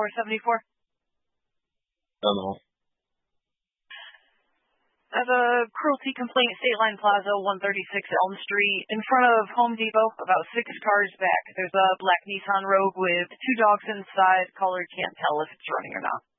7474. Hello. I have a cruelty complaint, State Line Plaza, 136 Elm Street, in front of Home Depot, about 6 cars back. There's a black Nissan Rogue with 2 dogs inside. Caller can't tell if it's running or not.